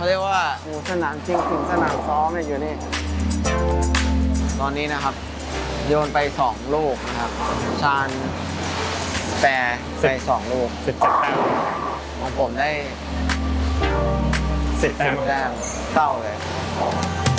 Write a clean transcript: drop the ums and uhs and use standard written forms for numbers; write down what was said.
เขาเรียกว่าสนามจริงถึงสนามซ้อมอยู่นี่ตอนนี้นะครับโยนไป2 ลูกนะครับชาญแปรไป2 ลูก 17 แต้มของผมได้ 10 แต้มเศร้าเลย